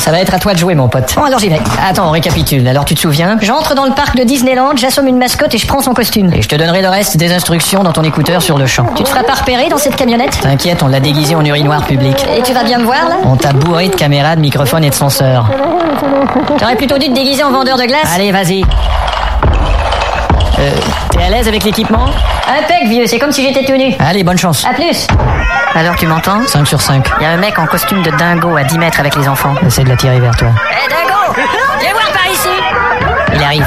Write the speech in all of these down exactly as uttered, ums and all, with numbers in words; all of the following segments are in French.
Ça va être à toi de jouer, mon pote. Bon, alors j'y vais. Attends, on récapitule. Alors tu te souviens? J'entre dans le parc de Disneyland, j'assomme une mascotte et je prends son costume. Et je te donnerai le reste des instructions dans ton écouteur sur le champ. Tu te feras pas repérer dans cette camionnette? T'inquiète, on l'a déguisé en urinoir public. Et tu vas bien me voir, là? On t'a bourré de caméras, de microphones et de senseurs. T'aurais plutôt dû te déguiser en vendeur de glace. Allez, vas-y. Euh, t'es à l'aise avec l'équipement? Impec, vieux, c'est comme si j'étais tout nu. Allez, bonne chance. À plus. Alors, tu m'entends? cinq sur cinq. Il y a un mec en costume de dingo à dix mètres avec les enfants. Essaie de l'attirer vers toi. Hé, hey, dingo! Viens voir par ici! Il arrive.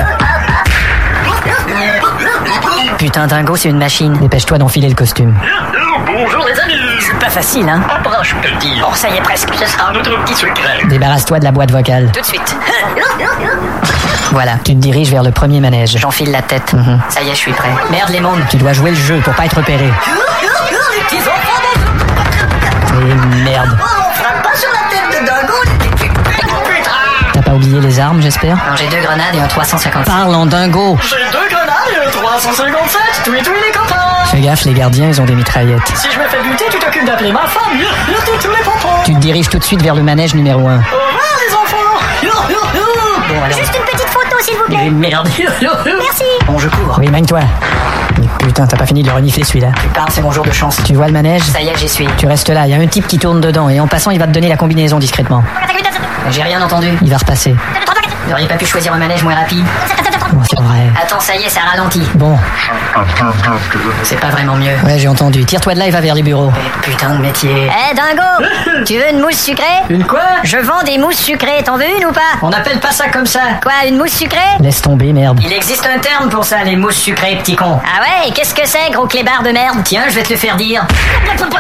Putain, dingo, c'est une machine. Dépêche-toi d'enfiler le costume. Bonjour les amis. C'est pas facile, hein? Approche, petit. Bon, ça y est, presque. Ce sera notre petit secret. Débarrasse-toi de la boîte vocale. Tout de suite. Voilà, tu te diriges vers le premier manège. J'enfile la tête. Mm-hmm. Ça y est, je suis prêt. Merde, les mondes, tu dois jouer le jeu pour pas être repéré. Les petits enfants. Et merde. Oh, on frappe pas sur la tête de dingo. Putain. T'as pas oublié les armes, j'espère? Non, j'ai deux grenades et un trois cent cinquante. Parle en dingo. J'ai deux grenades et un trois cent cinquante-sept. Tous les tous les copains. Fais gaffe, les gardiens, ils ont des mitraillettes. Si je me fais buter, tu t'occupes d'appeler ma femme. Tous les pompons. Tu te diriges tout de suite vers le manège numéro un. Au revoir les enfants. Bon, alors... Juste une petite photo, s'il vous plaît. Eh, merde. Merci. Bon, je cours. Oui, mène-toi. Mais putain, t'as pas fini de le renifler, celui-là. Tu parles, c'est mon jour de chance. Tu vois le manège? Ça y est, j'y suis. Tu restes là, il y a un type qui tourne dedans, et en passant, il va te donner la combinaison discrètement. J'ai rien entendu. Il va repasser. Vous n'auriez pas pu choisir un manège moins rapide? Bon, c'est vrai. Attends, ça y est, ça ralentit. Bon, C'est pas vraiment mieux. ouais, j'ai entendu. Tire-toi de là et va vers les bureaux. Eh, putain de métier. Eh, dingo, tu veux une mousse sucrée? Une quoi? Je vends des mousses sucrées, t'en veux une ou pas? On n'appelle pas ça comme ça. Quoi, une mousse sucrée? Laisse tomber, merde. Il existe un terme pour ça, les mousses sucrées, petit con. Ah ouais, et qu'est-ce que c'est, gros clébard de merde? Tiens, je vais te le faire dire.